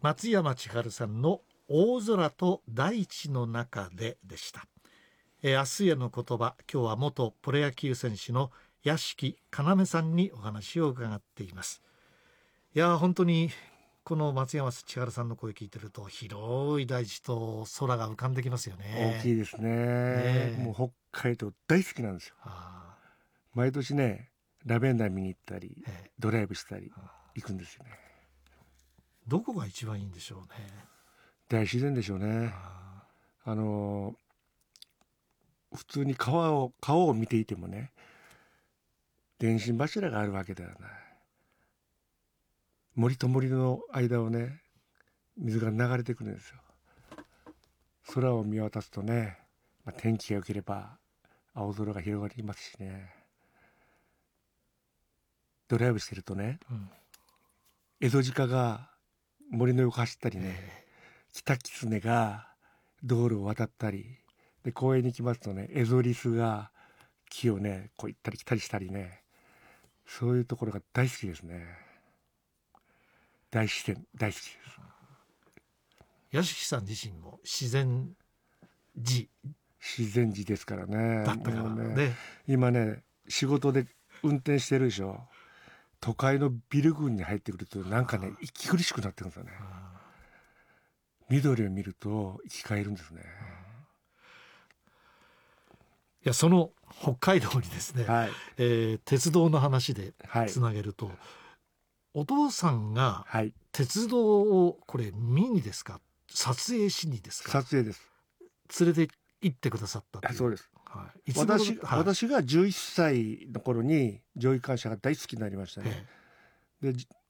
松山千春さんの大空と大地の中ででした。明日への言葉、今日は元プロ野球選手の屋敷要さんにお話を伺っています。いや本当にこの松山千春さんの声聞いてると広い大地と空が浮かんできますよね。 大きいですね。もう北海道大好きなんですよ。毎年ねラベンダー見に行ったりドライブしたり行くんですよね。 どこが一番いいんでしょうね。 大自然でしょうね。普通に川を見ていてもね、電信柱があるわけではない。森と森の間をね水が流れてくるんですよ。空を見渡すとね、天気が良ければ青空が広がりますしね。ドライブしてるとね、エゾジカが森の横走ったりね、キタキツネが道路を渡ったりで、公園に来ますとね、エゾリスが木をねこう行ったり来たりしたりね、そういうところが大好きですね。大自然大好きです。 屋敷さん自身も自然寺ですからね。 だったからね。 今ね仕事で運転してるでしょ。都会のビル群に入ってくるとなんかね息苦しくなってくるんですよね。緑を見ると生き返るんですね。 いやその北海道にですね、鉄道の話でつなげると、お父さんが鉄道をこれ見にですか、撮影しにですか。 撮影です。 連れて行ってくださったという。 そうです。私が11歳の頃に上位感謝が大好きになりましたね。で